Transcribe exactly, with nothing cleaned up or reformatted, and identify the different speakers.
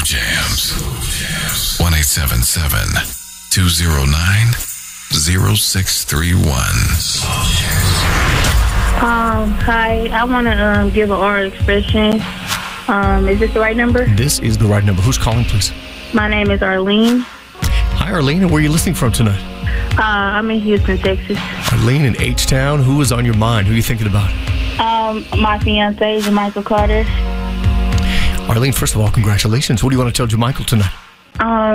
Speaker 1: Jams. one eight seven seven, two zero nine, zero six three one.
Speaker 2: Um, hi, I want to um, give an oral expression. Um, is this the right number?
Speaker 3: This is the right number. Who's calling, please?
Speaker 2: My name is Arlene.
Speaker 3: Hi, Arlene. And where are you listening from tonight?
Speaker 2: Uh, I'm in Houston, Texas.
Speaker 3: Arlene in H-Town. Who is on your mind? Who are you thinking about?
Speaker 2: Um, my fiance, Jermichael Carter.
Speaker 3: Arlene, first of all, congratulations. What do you want to tell Jermichael tonight?
Speaker 2: Um,